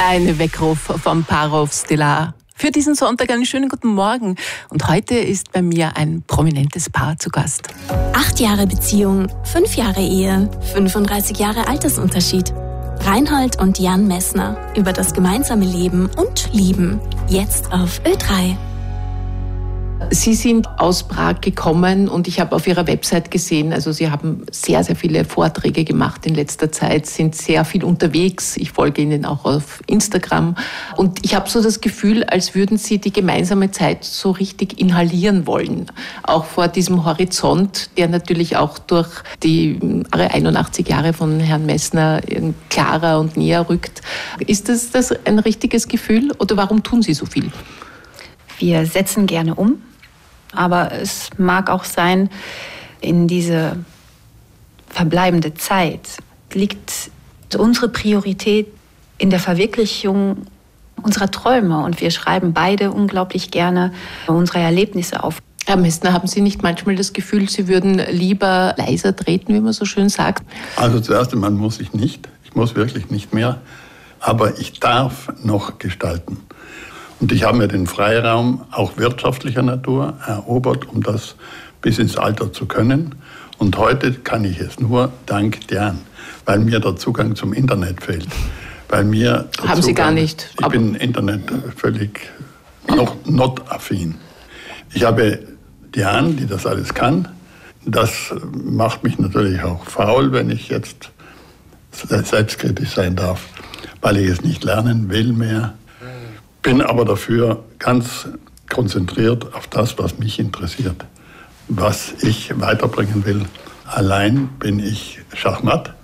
Ein Weckruf vom Parov Stellar. Für diesen Sonntag einen schönen guten Morgen. Und heute ist bei mir ein prominentes Paar zu Gast. 8 Jahre Beziehung, 5 Jahre Ehe, 35 Jahre Altersunterschied. Reinhold und Jan Messner über das gemeinsame Leben und Lieben. Jetzt auf Ö3. Sie sind aus Prag gekommen und ich habe auf Ihrer Website gesehen, also Sie haben sehr, sehr viele Vorträge gemacht in letzter Zeit, sind sehr viel unterwegs. Ich folge Ihnen auch auf Instagram und ich habe so das Gefühl, als würden Sie die gemeinsame Zeit so richtig inhalieren wollen. Auch vor diesem Horizont, der natürlich auch durch die 81 Jahre von Herrn Messner klarer und näher rückt. Ist das ein richtiges Gefühl oder warum tun Sie so viel? Wir setzen gerne um. Aber es mag auch sein, in diese verbleibende Zeit liegt unsere Priorität in der Verwirklichung unserer Träume. Und wir schreiben beide unglaublich gerne unsere Erlebnisse auf. Herr Messner, haben Sie nicht manchmal das Gefühl, Sie würden lieber leiser treten, wie man so schön sagt? Also zuerst einmal muss ich nicht. Ich muss wirklich nicht mehr. Aber ich darf noch gestalten. Und ich habe mir den Freiraum, auch wirtschaftlicher Natur, erobert, um das bis ins Alter zu können. Und heute kann ich es nur dank Diane, weil mir der Zugang zum Internet fehlt. Weil mir haben Sie gar nicht? Ich bin Internet völlig noch not-affin. Ich habe Diane, die das alles kann. Das macht mich natürlich auch faul, wenn ich jetzt selbstkritisch sein darf, weil ich es nicht lernen will mehr. Bin aber dafür ganz konzentriert auf das, was mich interessiert, was ich weiterbringen will. Allein bin ich Schachmatt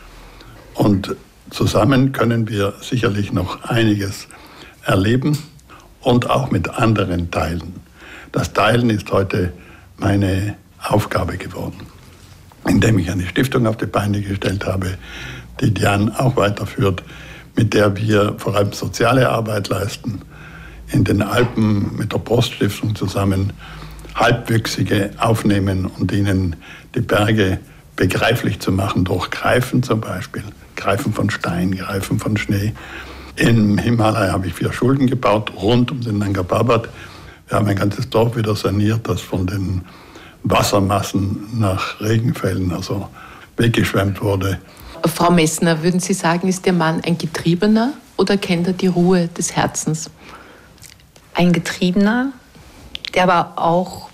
und zusammen können wir sicherlich noch einiges erleben und auch mit anderen teilen. Das Teilen ist heute meine Aufgabe geworden, indem ich eine Stiftung auf die Beine gestellt habe, die Diane auch weiterführt, mit der wir vor allem soziale Arbeit leisten, in den Alpen mit der Proststiftung zusammen Halbwüchsige aufnehmen und ihnen die Berge begreiflich zu machen, durch Greifen zum Beispiel, Greifen von Stein, Greifen von Schnee. Im Himalaya habe ich 4 Schulen gebaut, rund um den Nanga Parbat. Wir haben ein ganzes Dorf wieder saniert, das von den Wassermassen nach Regenfällen also weggeschwemmt wurde. Frau Messner, würden Sie sagen, ist der Mann ein Getriebener oder kennt er die Ruhe des Herzens? Ein Getriebener, der aber auch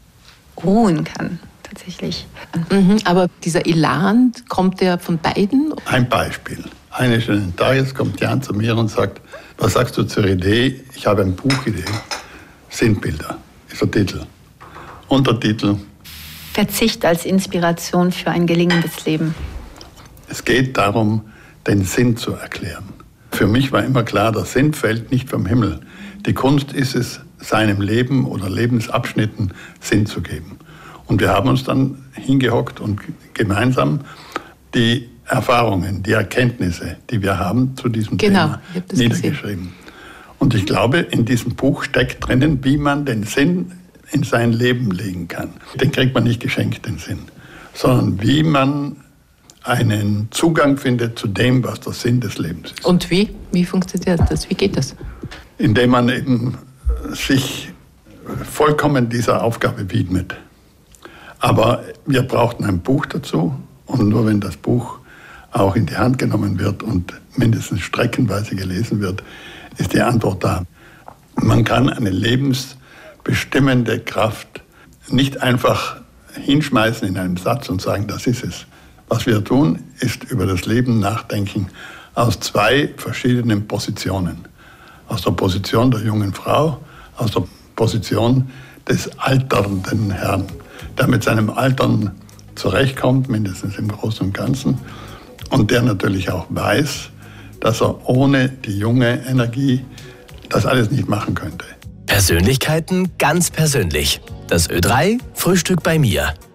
ruhen kann, tatsächlich. Aber dieser Elan, kommt der von beiden? Ein Beispiel. Eines schönen Tages kommt Jan zu mir und sagt, was sagst du zur Idee? Ich habe eine Buchidee. Sinnbilder ist der Titel. Untertitel: Verzicht als Inspiration für ein gelingendes Leben. Es geht darum, den Sinn zu erklären. Für mich war immer klar, der Sinn fällt nicht vom Himmel. Die Kunst ist es, seinem Leben oder Lebensabschnitten Sinn zu geben. Und wir haben uns dann hingehockt und gemeinsam die Erfahrungen, die Erkenntnisse, die wir haben zu diesem Thema niedergeschrieben. Und ich glaube, in diesem Buch steckt drinnen, wie man den Sinn in sein Leben legen kann. Den kriegt man nicht geschenkt, den Sinn, sondern wie man einen Zugang findet zu dem, was der Sinn des Lebens ist. Und wie? Wie funktioniert das? Wie geht das? Indem man eben sich vollkommen dieser Aufgabe widmet. Aber wir brauchten ein Buch dazu und nur wenn das Buch auch in die Hand genommen wird und mindestens streckenweise gelesen wird, ist die Antwort da. Man kann eine lebensbestimmende Kraft nicht einfach hinschmeißen in einem Satz und sagen, das ist es. Was wir tun, ist über das Leben nachdenken aus 2 verschiedenen Positionen. Aus der Position der jungen Frau, aus der Position des alternden Herrn, der mit seinem Altern zurechtkommt, mindestens im Großen und Ganzen, und der natürlich auch weiß, dass er ohne die junge Energie das alles nicht machen könnte. Persönlichkeiten ganz persönlich. Das Ö3 Frühstück bei mir.